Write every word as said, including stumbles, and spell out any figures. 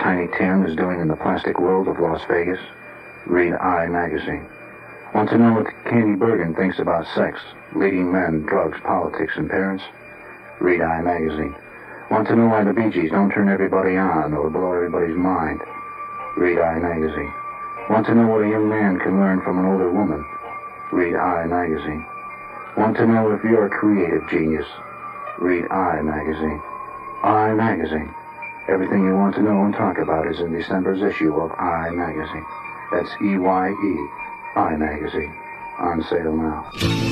Tiny Tim is doing in the plastic world of Las Vegas? Read I Magazine. Want to know what Katie Bergen thinks about sex, leading men, drugs, politics, and parents? Read I Magazine. Want to know why the Bee Gees don't turn everybody on or blow everybody's mind? Read I Magazine. Want to know what a young man can learn from an older woman? Read I Magazine. Want to know if you're a creative genius? Read I Magazine. I Magazine. Everything you want to know and talk about is in December's issue of I Magazine. That's E Y E, I Magazine. On sale now.